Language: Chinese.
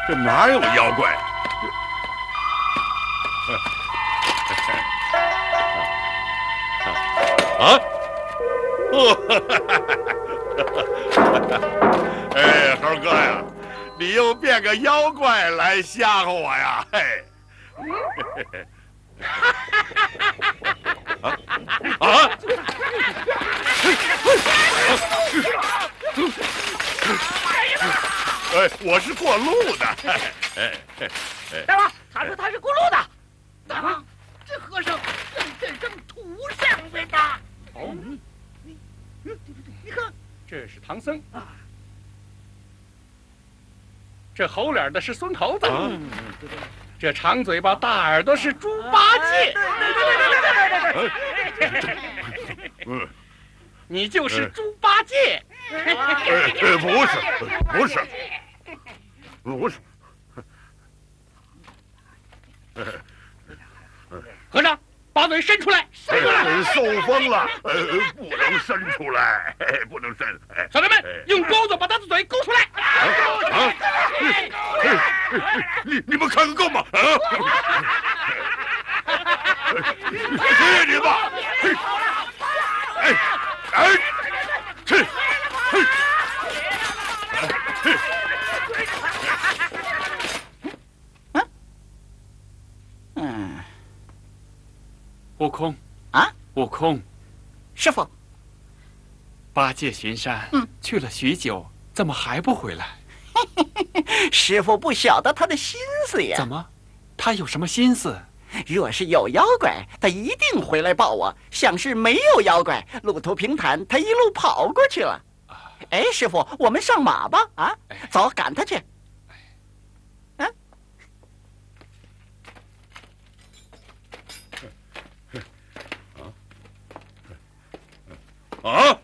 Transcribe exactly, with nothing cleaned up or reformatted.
这哪有妖怪？啊！哦，哎，猴哥呀，你又变个妖怪来吓唬我呀？嘿！啊啊！哎，我是过路的。哎哎哎！ 大王，他说他是过路的。大王，这和尚跟这正土上面的。哦，你你你你看， 这是唐僧啊，这猴脸的是孙猴子，嗯，这长嘴巴大耳朵是猪八戒。 嗯， 你就是猪八戒。 呃，不是，不是，不是。 和尚，把嘴伸出来，伸出来！ 受风了，呃，不能伸出来，不能伸。 小弟们，用钩子把他的嘴勾出来！ 啊！你你们看个够吗？啊！去你吧！哎哎，去！ 嗯， 悟空啊， 悟空， 师傅， 八戒巡山， 嗯， 去了许久，怎么还不回来？ 师傅不晓得他的心思呀。 怎么？他有什么心思？ 若是有妖怪，他一定回来报我；像是没有妖怪，路途平坦，他一路跑过去了。哎，师傅，我们上马吧！啊，走，赶他去。啊！ 啊！